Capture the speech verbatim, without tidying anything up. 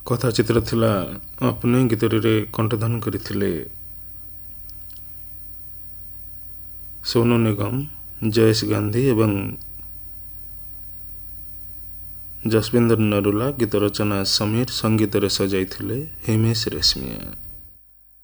କଥାଚିତ୍ର ଥିଲା ଅପ୍ନେ ଗୀତରେ କଣ୍ଠଦାନ କରିଥିଲେ ସୋନୁ ନିଗମ, ଜୟେଶ ଗାନ୍ଧୀ ଏବଂ ଜସବିନ୍ଦର ନରୁଲା। ଗୀତ ରଚନା ସମୀର, ସଙ୍ଗୀତରେ ସଜାଇଥିଲେ ହିମେଶ ରେଶମିଆ।